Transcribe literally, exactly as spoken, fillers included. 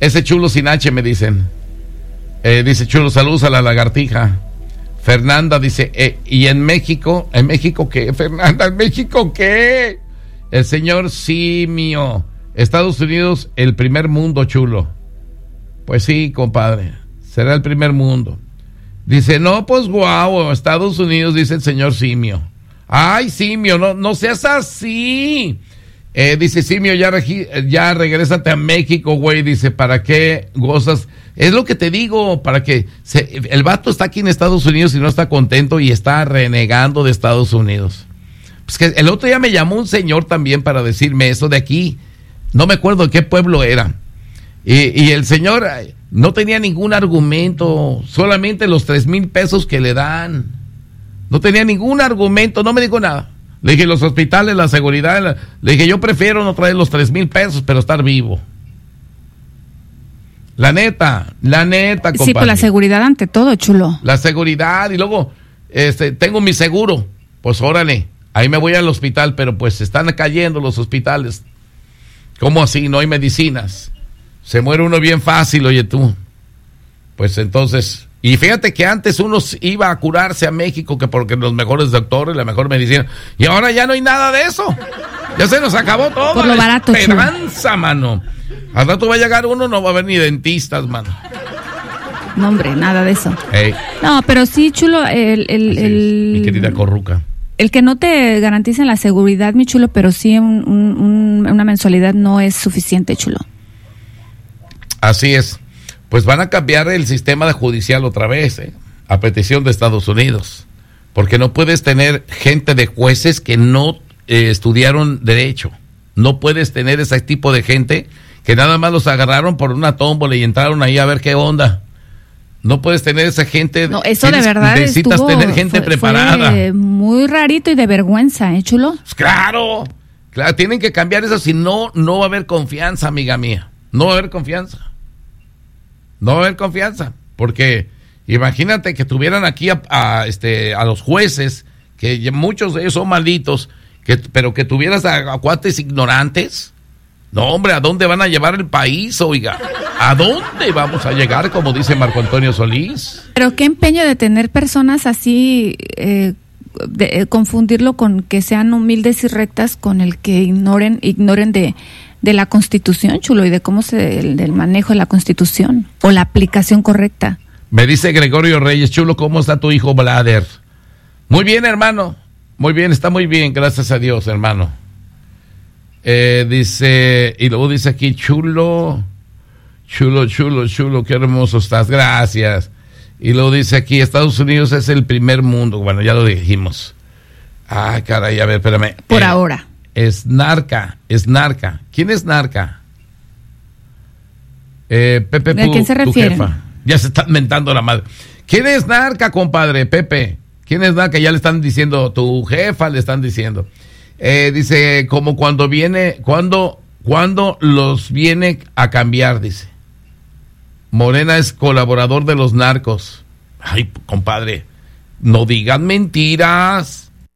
Ese chulo sin H me dicen. Eh, dice Chulo, saludos a la lagartija. Fernanda dice, eh, ¿y en México? ¿En México qué, Fernanda? ¿En México qué? El señor Simio. Estados Unidos, el primer mundo, Chulo. Pues sí, compadre, será el primer mundo. Dice, no, pues guau, Estados Unidos, dice el señor Simio. Ay, Simio, no, no seas así. Eh, dice Simio, ya, regi- ya regrésate a México, güey. Dice, ¿para qué gozas? Es lo que te digo, para que se, el vato está aquí en Estados Unidos y no está contento y está renegando de Estados Unidos. Pues que el otro día me llamó un señor también para decirme eso de aquí. No me acuerdo de qué pueblo era. Y, y el señor no tenía ningún argumento, solamente los tres mil pesos que le dan. No tenía ningún argumento, no me dijo nada. Le dije, los hospitales, la seguridad, la, le dije, yo prefiero no traer los tres mil pesos, pero estar vivo. La neta, la neta, compadre. Sí, pues la seguridad ante todo, Chulo. La seguridad, y luego, este, tengo mi seguro, pues órale, ahí me voy al hospital, pero pues están cayendo los hospitales. ¿Cómo así? No hay medicinas. Se muere uno bien fácil, oye tú. Pues entonces... Y fíjate que antes uno iba a curarse a México que porque los mejores doctores, la mejor medicina. Y ahora ya no hay nada de eso. Ya se nos acabó todo. Por lo barato, esperanza, chulo. Mano. Al rato va a llegar uno, no va a haber ni dentistas, mano. No, hombre, nada de eso. Hey. No, pero sí, Chulo, el... el, el mi querida Corruca. El que no te garanticen la seguridad, mi Chulo, pero sí un, un, un, una mensualidad no es suficiente, Chulo. Así es. Pues van a cambiar el sistema de judicial otra vez, ¿eh? A petición de Estados Unidos, porque no puedes tener gente de jueces que no eh, estudiaron derecho, no puedes tener ese tipo de gente que nada más los agarraron por una tómbola y entraron ahí a ver qué onda. No puedes tener esa gente. No, eso tienes, de verdad necesitas estuvo, tener gente fue, preparada. Fue muy rarito y de vergüenza, ¿eh, Chulo? Pues claro, claro, tienen que cambiar eso, si no, no va a haber confianza, amiga mía, no va a haber confianza. No va a haber confianza, porque imagínate que tuvieran aquí a, a, este, a los jueces, que muchos de ellos son malditos, que, pero que tuvieras a, a cuates ignorantes. No, hombre, ¿a dónde van a llevar el país, oiga? ¿A dónde vamos a llegar, como dice Marco Antonio Solís? Pero qué empeño de tener personas así, eh, de, eh, confundirlo con que sean humildes y rectas con el que ignoren, ignoren de... de la Constitución, Chulo, y de cómo se, el, del manejo de la Constitución, o la aplicación correcta. Me dice Gregorio Reyes, Chulo, ¿cómo está tu hijo Blader? Muy bien, hermano, muy bien, está muy bien, gracias a Dios, hermano. Eh, dice, y luego dice aquí, Chulo, Chulo, Chulo, Chulo, qué hermoso estás, gracias. Y luego dice aquí, Estados Unidos es el primer mundo, bueno, ya lo dijimos. Ay, caray, a ver, espérame. Por eh, ahora. Es Narca, es Narca. ¿Quién es Narca? Eh, Pepe, ¿A quién se refiere? Tu jefa. Ya se están mentando la madre. ¿Quién es Narca, compadre? Pepe. ¿Quién es Narca? Ya le están diciendo, tu jefa le están diciendo. Eh, dice, como cuando viene, cuando, cuando los viene a cambiar, dice. Morena es colaborador de los narcos. Ay, compadre, no digan mentiras.